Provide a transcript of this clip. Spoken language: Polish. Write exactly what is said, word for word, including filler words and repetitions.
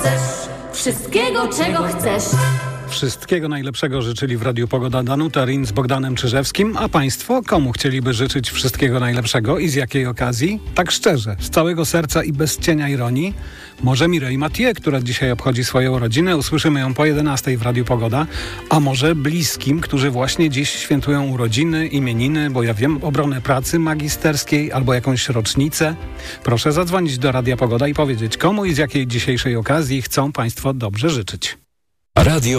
chcesz, wszystkiego, czego chcesz. Wszystkiego najlepszego życzyli w Radiu Pogoda Danuta Rin z Bogdanem Czyżewskim. A państwo komu chcieliby życzyć wszystkiego najlepszego i z jakiej okazji? Tak szczerze, z całego serca i bez cienia ironii. Może Mireille Mathieu, która dzisiaj obchodzi swoją urodzinę. Usłyszymy ją po jedenastej w Radiu Pogoda. A może bliskim, którzy właśnie dziś świętują urodziny, imieniny, bo ja wiem, obronę pracy magisterskiej albo jakąś rocznicę. Proszę zadzwonić do Radia Pogoda i powiedzieć, komu i z jakiej dzisiejszej okazji chcą państwo dobrze życzyć. Radio